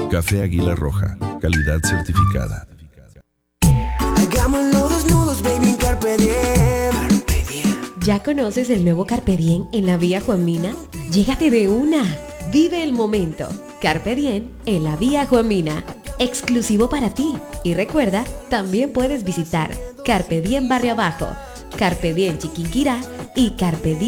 Café Águila Roja, calidad certificada. Hagámoslo desnudos, baby, en Carpe Diem. ¿Ya conoces el nuevo Carpe Diem en la vía Juan Mina? Llégate de una. Vive el momento. Carpe Diem en la vía Juan Mina. Exclusivo para ti. Y recuerda, también puedes visitar Carpe Diem Barrio Abajo, Carpe Diem Chiquinquirá y Carpe Diem